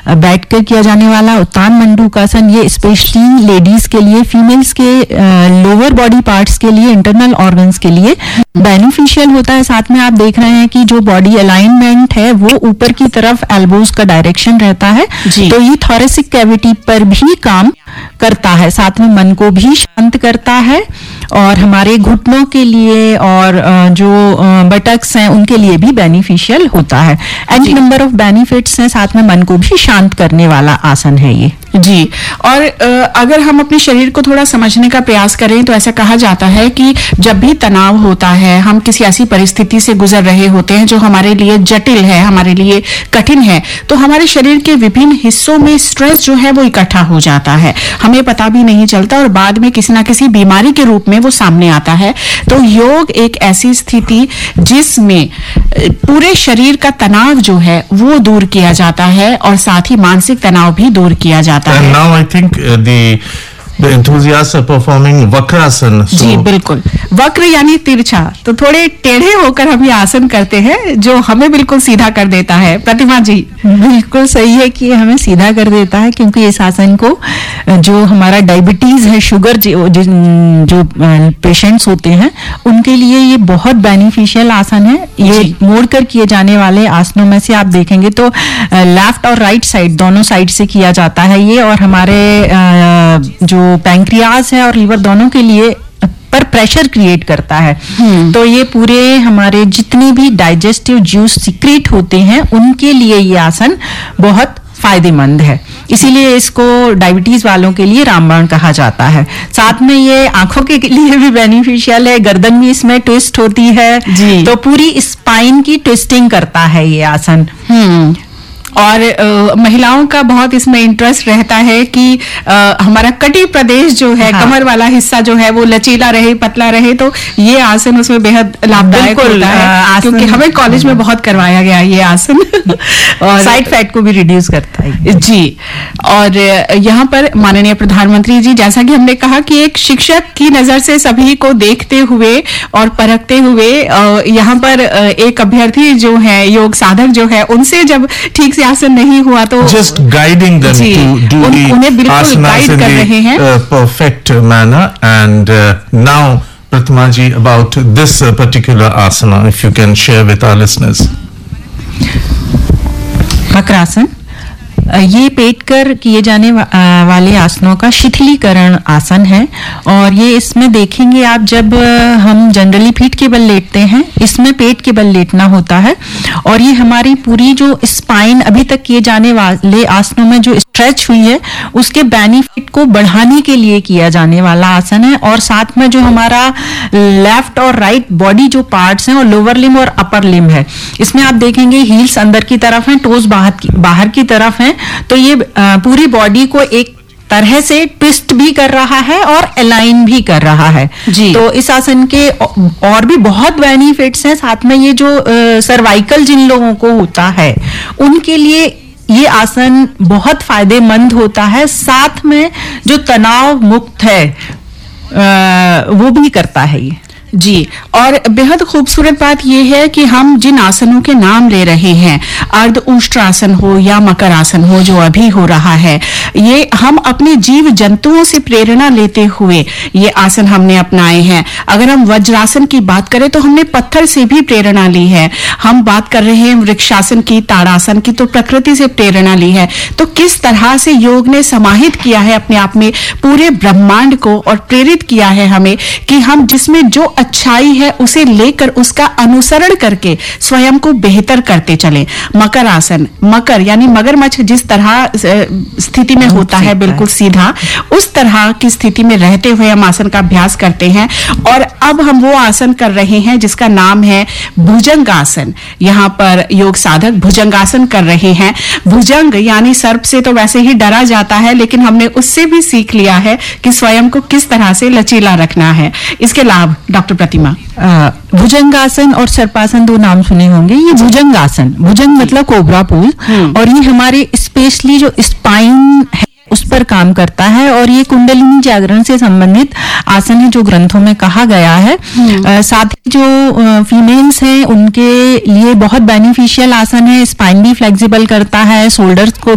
बैठकर किया जाने वाला उत्तान मंडूकासन, ये स्पेशली लेडीज के लिए, फीमेल्स के लोअर बॉडी पार्ट्स के लिए, इंटरनल ऑर्गन्स के लिए बेनिफिशियल होता है। साथ में आप देख रहे हैं कि जो बॉडी अलाइनमेंट है वो ऊपर की तरफ एल्बोज का डायरेक्शन रहता है, तो ये थोरेसिक कैविटी पर भी काम करता है, साथ में मन को भी शांत करता है और हमारे घुटनों के लिए और जो बटक्स हैं उनके लिए भी बेनिफिशियल होता है। एंड नंबर ऑफ बेनिफिट्स हैं, साथ में मन को भी शांत करने वाला आसन है ये जी। और अगर हम अपने शरीर को थोड़ा समझने का प्रयास करें तो ऐसा कहा जाता है कि जब भी तनाव होता है, हम किसी ऐसी परिस्थिति से गुजर रहे होते हैं जो हमारे लिए जटिल है, हमारे लिए कठिन है, तो हमारे शरीर के विभिन्न हिस्सों में स्ट्रेस जो है वो इकट्ठा हो जाता है, हमें पता भी नहीं चलता और बाद में किसी ना किसी बीमारी के रूप में वो सामने आता है। तो योग एक ऐसी स्थिति जिसमें पूरे शरीर का तनाव जो है वो दूर किया जाता है और साथ ही मानसिक तनाव भी दूर किया जाता है। And now I think the enthusiasts are performing Vakrasana. जी बिल्कुल, वक्र यानी तिरछा, तो थोड़े टेढ़े होकर हम ये आसन करते हैं जो हमें बिल्कुल सीधा कर देता है। प्रतिमा जी बिल्कुल सही है कि हमें सीधा कर देता है, क्योंकि इस आसन को जो हमारा डायबिटीज है, शुगर जो पेशेंट्स होते हैं उनके लिए ये बहुत बेनिफिशियल आसन है। ये मोड़कर किए जाने वाले आसनों में से आप देखेंगे तो लेफ्ट और राइट साइड दोनों साइड से किया जाता है ये, और हमारे जो पैंक्रियाज है और लीवर दोनों के लिए पर प्रेशर क्रिएट करता है। तो ये पूरे हमारे जितने भी डाइजेस्टिव जूस सीक्रेट होते हैं उनके लिए ये आसन बहुत फायदेमंद है, इसीलिए इसको डायबिटीज वालों के लिए रामबाण कहा जाता है। साथ में ये आंखों के लिए भी बेनिफिशियल है, गर्दन भी इसमें ट्विस्ट होती है जी। तो पूरी स्पाइन की ट्विस्टिंग करता है ये आसन। और महिलाओं का बहुत इसमें इंटरेस्ट रहता है कि हमारा कटी प्रदेश जो है, कमर वाला हिस्सा जो है वो लचीला रहे, पतला रहे, तो ये आसन उसमें बेहद लाभदायक होता है, क्योंकि हमें कॉलेज में बहुत करवाया गया ये आसन और साइड फैट को भी रिड्यूस करता है जी। और यहाँ पर माननीय प्रधानमंत्री जी, जैसा कि हमने कहा कि एक शिक्षक की नजर से सभी को देखते हुए और परखते हुए यहाँ पर एक अभ्यर्थी जो है, योग साधक जो है, उनसे जब ठीक आसन नहीं हुआ तो just guiding them to do the asanas in the perfect manner. And now Pratima ji, about this particular asana, if you can share with our listeners. Makarasana ये पेट कर किए जाने वाले आसनों का शिथिलीकरण आसन है, और ये इसमें देखेंगे आप, जब हम जनरली पीठ के बल लेटते हैं, इसमें पेट के बल लेटना होता है, और ये हमारी पूरी जो स्पाइन अभी तक किए जाने वाले आसनों में जो स्ट्रेच हुई है उसके बेनिफिट को बढ़ाने के लिए किया जाने वाला आसन है। और साथ में जो हमारा लेफ्ट और राइट बॉडी जो पार्ट्स हैं, और लोअर लिम्ब और अपर लिम्ब है, इसमें आप देखेंगे हील्स अंदर की तरफ हैं, टोज बाहर की तरफ हैं, तो ये पूरी बॉडी को एक तरह से ट्विस्ट भी कर रहा है और अलाइन भी कर रहा है जी। तो इस आसन के और भी बहुत बेनिफिट्स हैं। साथ में ये जो सर्वाइकल जिन लोगों को होता है उनके लिए ये आसन बहुत फायदेमंद होता है, साथ में जो तनाव मुक्त है वो भी करता है ये जी। और बेहद खूबसूरत बात यह है कि हम जिन आसनों के नाम ले रहे हैं, अर्ध उष्ट्रासन हो या मकर आसन हो जो अभी हो रहा है, ये हम अपने जीव जंतुओं से प्रेरणा लेते हुए ये आसन हमने अपनाए हैं। अगर हम वज्रासन की बात करें तो हमने पत्थर से भी प्रेरणा ली है, हम बात कर रहे हैं वृक्षासन की, ताड़ासन की, तो प्रकृति से प्रेरणा ली है। तो किस तरह से योग ने समाहित किया है अपने आप में पूरे ब्रह्मांड को और प्रेरित किया है हमें कि हम जिसमें जो अच्छाई है उसे लेकर उसका अनुसरण करके स्वयं को बेहतर करते चलें। मकर आसन, मकर यानी मगरमच्छ जिस तरह स्थिति में होता है बिल्कुल सीधा, उस तरह की स्थिति में रहते हुए हम आसन का अभ्यास करते हैं। और अब हम वो आसन कर रहे हैं जिसका नाम है भुजंगासन। यहाँ पर योग साधक भुजंगासन कर रहे हैं। भुजंग यानी सर्प से तो वैसे ही डरा जाता है, लेकिन हमने उससे भी सीख लिया है कि स्वयं को किस तरह से लचीला रखना है। इसके लाभ डॉक्टर प्रतिमा। भुजंगासन और सर्पासन दो नाम सुने होंगे। ये भुजंगासन, भुजंग मतलब कोबरा पोज, और ये हमारे स्पेशली जो स्पाइन है उस पर काम करता है, और ये कुंडलिनी जागरण से संबंधित आसन है जो ग्रंथों में कहा गया है। साथ ही जो फीमेल्स हैं उनके लिए बहुत बेनिफिशियल आसन है, स्पाइन भी फ्लेक्सिबल करता है, शोल्डर्स को